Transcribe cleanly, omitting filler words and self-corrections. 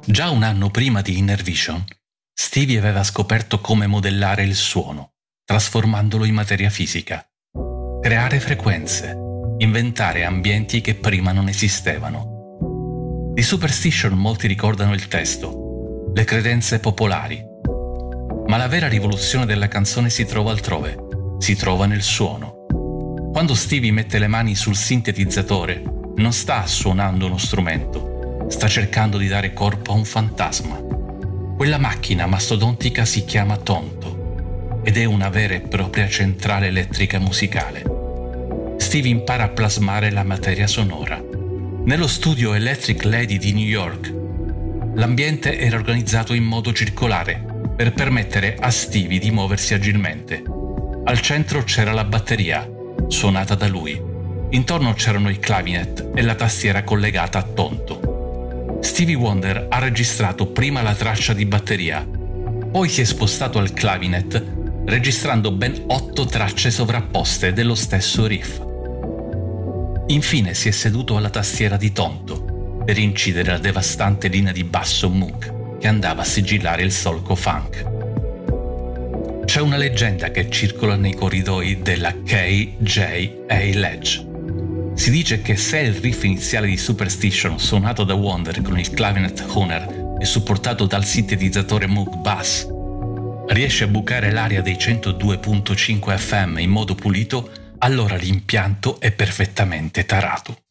Già un anno prima di Inner Vision, Stevie aveva scoperto come modellare il suono, trasformandolo in materia fisica. Creare frequenze, inventare ambienti che prima non esistevano. Di Superstition molti ricordano il testo, le credenze popolari. Ma la vera rivoluzione della canzone si trova altrove, si trova nel suono. Quando Stevie mette le mani sul sintetizzatore, non sta suonando uno strumento, sta cercando di dare corpo a un fantasma. Quella macchina mastodontica si chiama Tonto ed è una vera e propria centrale elettrica musicale. Stevie impara a plasmare la materia sonora. Nello studio Electric Lady di New York, l'ambiente era organizzato in modo circolare per permettere a Stevie di muoversi agilmente. Al centro c'era la batteria, suonata da lui. Intorno c'erano i clavinet e la tastiera collegata a Tonto. Stevie Wonder ha registrato prima la traccia di batteria, poi si è spostato al clavinet, registrando ben 8 tracce sovrapposte dello stesso riff. Infine si è seduto alla tastiera di Tonto per incidere la devastante linea di basso Moog che andava a sigillare il solco funk. C'è una leggenda che circola nei corridoi della KJA Ledge. Si dice che se il riff iniziale di Superstition, suonato da Wonder con il clavinet Hohner e supportato dal sintetizzatore Moog Bass, riesce a bucare l'aria dei 102.5 FM in modo pulito, allora l'impianto è perfettamente tarato.